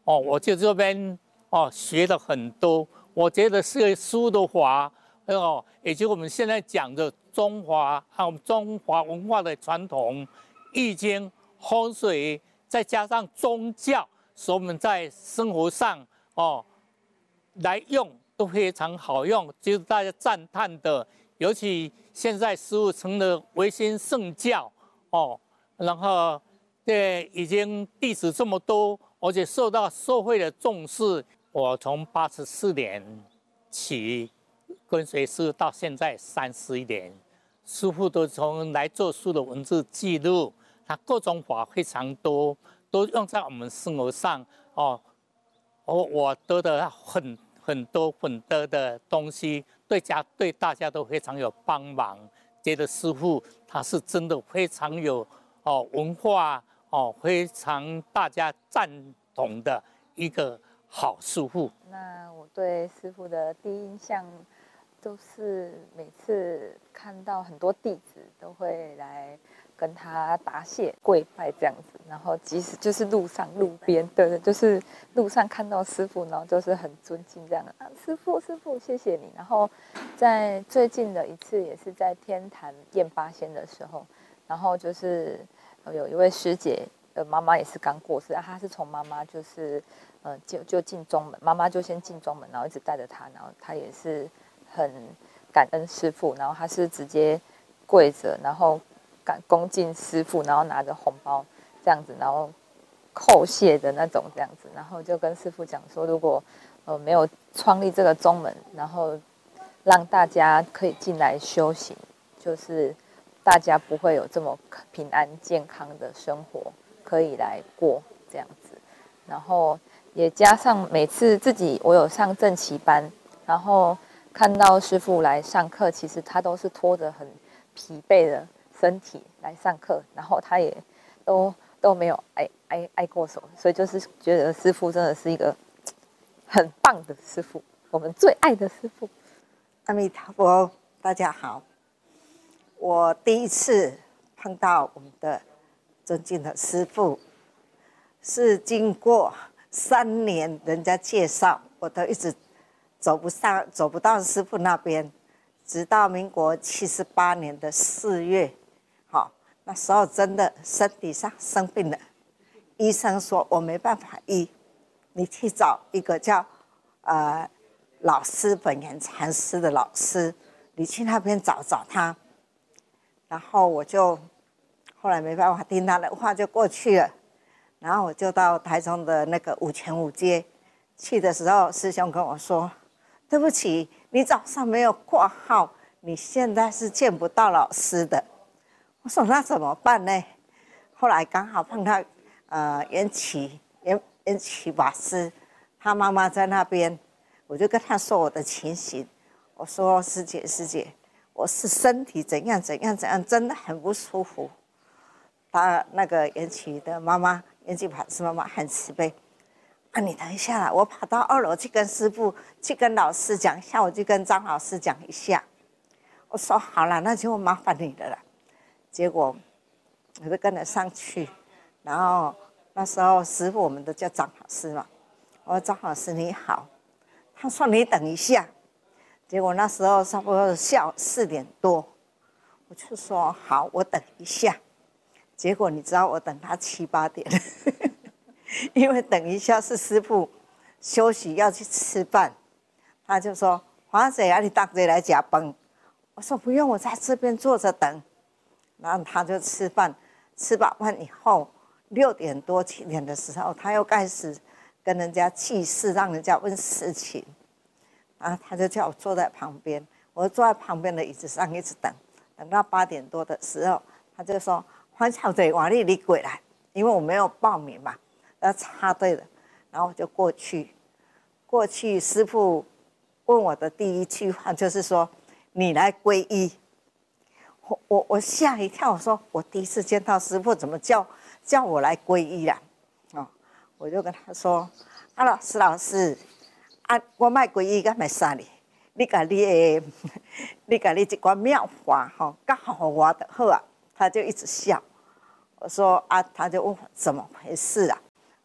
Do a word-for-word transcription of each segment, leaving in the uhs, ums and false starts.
哦，我就这边哦学了很多。我觉得是书的话，哦，也就是我们现在讲的中华还有中华文化的传统，易经、风水，再加上宗教，使我们在生活上哦来用都非常好用，就是大家赞叹的。尤其现在师父成了唯心圣教哦，然后对已经弟子这么多，而且受到社会的重视。我从八十四年起跟随师父到现在三十一年，师父都从来做书的文字记录，他各种法非常多，都用在我们生活上哦。我我得的很很多很多的东西，对家对大家都非常有帮忙。觉得师父他是真的非常有哦文化哦，非常大家赞同的一个好师父。 那我对师父的第一印象，都是每次看到很多弟子都会来跟他答谢、跪拜这样子，然后即使就是路上、路边，对对，就是路上看到师父，然后就是很尊敬这样啊，师父、师父，谢谢你。然后在最近的一次，也是在天坛验八仙的时候，然后就是有一位师姐。呃，妈妈也是刚过世，啊，她是从妈妈就是，呃，就就进中门，妈妈就先进中门，然后一直带着她，然后她也是很感恩师父，然后她是直接跪着，然后感恭敬师父，然后拿着红包这样子，然后叩谢的那种这样子，然后就跟师父讲说，如果呃没有创立这个中门，然后让大家可以进来修行，就是大家不会有这么平安健康的生活。可以来过这样子，然后也加上每次自己我有上正旗班，然后看到师父来上课，其实他都是拖着很疲惫的身体来上课，然后他也都都没有挨挨挨过手，所以就是觉得师父真的是一个很棒的师父，我们最爱的师父。 阿弥陀佛，大家好，我第一次碰到我们的尊敬的师父，是经过三年人家介绍，我都一直走不上，走不到师父那边，直到民国七十八年的四月，好，那时候真的身体上生病了，医生说我没办法医，你去找一个叫呃老师本源禅师的老师，你去那边找找他。然后我就后来没办法听他的话，就过去了。然后我就到台中的那个五权五街去的时候，师兄跟我说：“对不起，你早上没有挂号，你现在是见不到老师的。”我说：“那怎么办呢？”后来刚好碰到呃缘起缘缘起法师，他妈妈在那边，我就跟他说我的情形，我说：“师姐师姐。”我是身体怎样怎样怎样，真的很不舒服。他那个缘起的妈妈，缘起法师妈妈很慈悲啊，你等一下啦，我跑到二楼去跟师父、去跟老师讲一下，我去跟张老师讲一下。我说好了，那就麻烦你的了。结果我就跟着上去，然后那时候师父我们都叫张老师嘛，我说张老师你好，他说你等一下。结果那时候差不多下午四点多，我就说好，我等一下。结果你知道我等他七八点，因为等一下是师父休息要去吃饭，他就说华姐啊，你大姐来加班。我说不用，我在这边坐着等。然后他就吃饭，吃饱饭以后六点多七点的时候，他又开始跟人家祭祀，让人家问事情。然后他就叫我坐在旁边，我坐在旁边的椅子上一直等，等到八点多的时候，他就说：“黄小姐，往里你过来。”因为我没有报名嘛，要插队的，然后我就过去。过去师父问我的第一句话就是说：“你来皈依。”我我我吓一跳，我说：“我第一次见到师父，怎么叫叫我来皈依啦？”哦，我就跟他说：“啊，老师老师。”啊，我卖皈依，敢卖啥哩？你甲你的，你甲你一关妙法吼，教好我就好啊。他就一直笑。我说啊，他就问我怎么回事啊？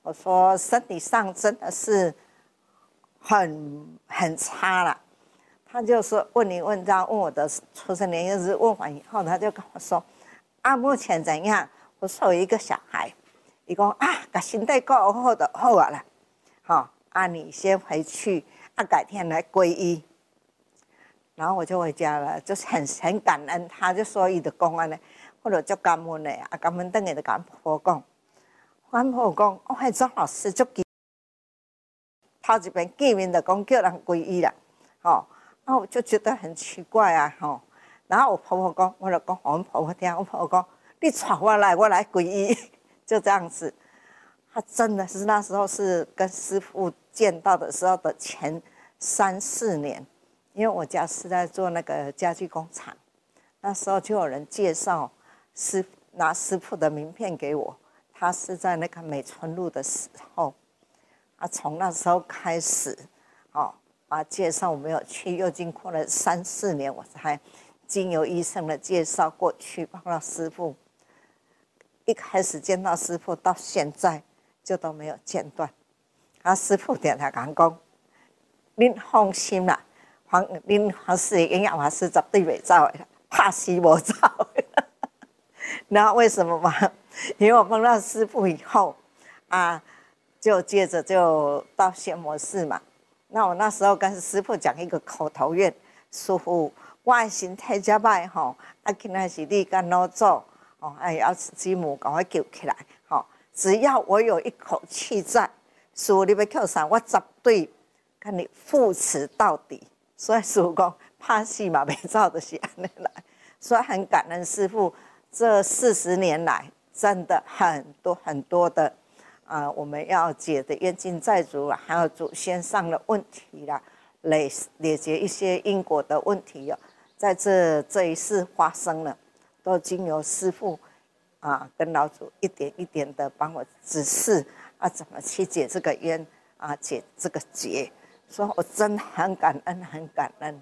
我说身体上真的是很很差了。他就说问一问，这样问我的出生年月日，问完以后，他就跟我说：“啊，目前怎样？”我说有一个小孩，伊讲啊，把身体顾好就好啊啦。好、哦，啊，你先回去，啊，改天来皈依。然后我就回家了，就是很很感恩。他就说伊就讲安尼，我就足感恩的啊，感恩等下就跟婆讲，阮婆讲，我迄庄老师足奇，头一遍见面就讲叫人皈依啦，吼、哦，啊，我就觉得很奇怪啊，吼、哦。然后我婆婆讲，我就讲我们婆婆听，我婆婆讲，你带我来，我来皈依，就这样子。他真的是那时候是跟师父见到的时候的前三四年。因为我家是在做那个家具工厂，那时候就有人介绍师拿师父的名片给我，他是在那个美村路的时候，啊，从那时候开始，哦，把介绍我没有去，又经过了三四年，我才经由医生的介绍过去碰到师父。一开始见到师父到现在就都没有间断，啊，师父点来讲讲，您放心啦。黄，恁黄氏营养法师绝对袂走的，怕死无走的。然后为什么嘛？因为我碰到师父以后，啊，就接着就到仙魔寺嘛。那我那时候跟师父讲一个口头愿，师父，我的身体这歹吼，啊，今仔是你跟老祖哦，哎，要子母赶快救起来，吼、哦，只要我有一口气在，师父你要叫啥，我绝对跟你扶持到底。所以师父讲怕死嘛，袂走就是安尼来，所以很感恩师父这四十年来真的很多很多的啊、呃，我们要解的冤亲债主啊，还有祖先上的问题啦，累累结一些因果的问题哦，在这这一世发生了，都经由师父啊跟老祖一点一点的帮我指示啊，怎么去解这个冤啊，解这个结。所以我真的很感恩，很感恩。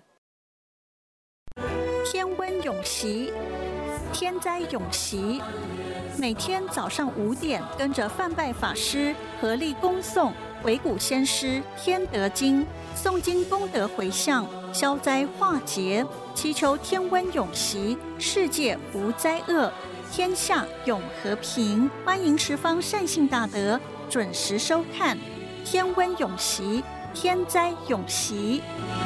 天温永习，天灾永习。每天早上五点，跟着范拜法师合力恭诵《维古先师天德经》，诵经功德回向，消灾化劫，祈求天温永习，世界无灾厄，天下永和平。欢迎十方善信大德准时收看《天温永习》。天灾永息。